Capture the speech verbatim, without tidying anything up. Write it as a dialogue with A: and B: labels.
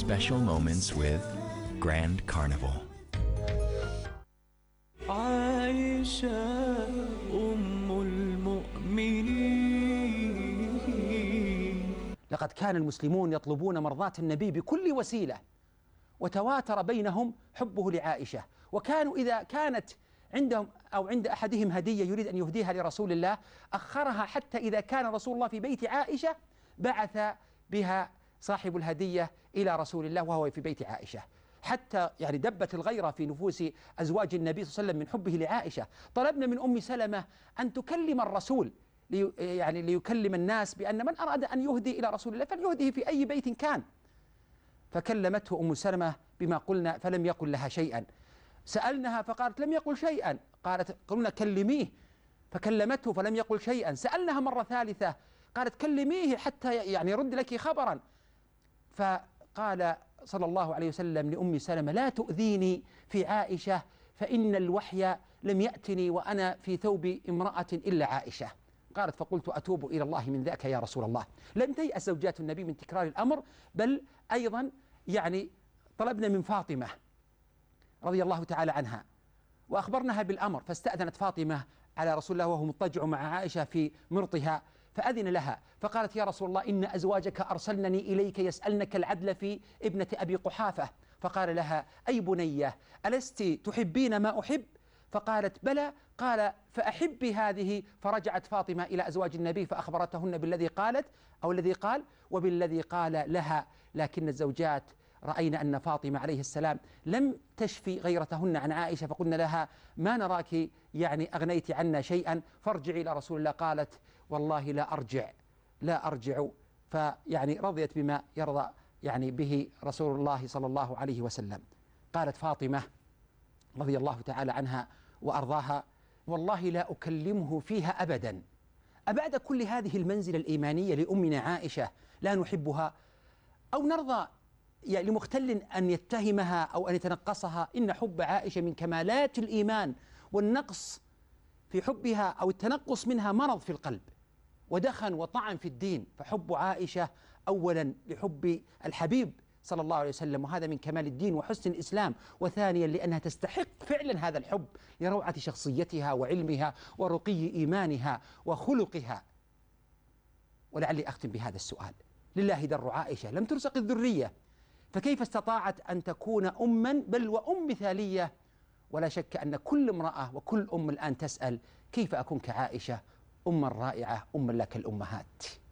A: Special moments with Grand Carnival.
B: عائشة أم المؤمنين.
C: لقد كان المسلمون يطلبون مرضاة النبي بكل وسيلة، وتواتر بينهم حبه لعائشة، وكانوا إذا كانت عندهم أو عند أحدهم هدية يريد أن يهديها لرسول الله أخرها حتى إذا كان رسول الله في بيت عائشة بعث بها صاحب الهدية إلى رسول الله وهو في بيت عائشة، حتى يعني دبت الغيرة في نفوس أزواج النبي صلى الله عليه وسلم من حبه لعائشة. طلبنا من أم سلمة أن تكلم الرسول لي يعني ليكلم الناس بأن من أراد أن يهدي إلى رسول الله فليهديه في أي بيت كان. فكلمته أم سلمة بما قلنا فلم يقل لها شيئا. سألناها فقالت لم يقل شيئا. قالت قلنا كلميه، فكلمته فلم يقل شيئا. سألناها مرة ثالثة قالت كلميه حتى يعني يرد لك خبرا. فقال صلى الله عليه وسلم لأم سلمة لا تؤذيني في عائشة فإن الوحي لم يأتني وأنا في ثوب امرأة إلا عائشة. قالت فقلت أتوب إلى الله من ذاك يا رسول الله. لم تيأس زوجات النبي من تكرار الأمر، بل أيضا يعني طلبنا من فاطمة رضي الله تعالى عنها وأخبرناها بالأمر، فاستأذنت فاطمة على رسول الله وهو مضطجع مع عائشة في مرطها، فأذن لها فقالت يا رسول الله إن أزواجك أرسلنني إليك يسألنك العدل في ابنة أبي قحافة. فقال لها أي بنية ألست تحبين ما أحب؟ فقالت بلى. قال فأحبي هذه. فرجعت فاطمة إلى أزواج النبي فأخبرتهن بالذي قالت أو الذي قال وبالذي قال لها. لكن الزوجات رأينا أن فاطمة عليه السلام لم تشفي غيرتهن عن عائشة، فقلنا لها ما نراك يعني أغنيت عنا شيئا فارجعي إلى رسول الله. قالت والله لا أرجع لا أرجع. فيعني رضيت بما يرضى يعني به رسول الله صلى الله عليه وسلم. قالت فاطمة رضي الله تعالى عنها وأرضاها والله لا أكلمه فيها أبدا. أبعد كل هذه المنزلة الإيمانية لأمنا عائشة لا نحبها أو نرضى يعني لمختل أن يتهمها أو أن يتنقصها؟ إن حب عائشة من كمالات الإيمان، والنقص في حبها أو التنقص منها مرض في القلب ودخن وطعن في الدين. فحب عائشة أولا لحب الحبيب صلى الله عليه وسلم، وهذا من كمال الدين وحسن الإسلام، وثانيا لأنها تستحق فعلا هذا الحب لروعة شخصيتها وعلمها ورقي إيمانها وخلقها. ولعلي أختم بهذا السؤال: لله در عائشة لم ترزق الذرية، فكيف استطاعت أن تكون أما بل وأم مثالية؟ ولا شك أن كل امرأة وكل أم الآن تسأل كيف أكون كعائشة أما رائعة أما لك الأمهات.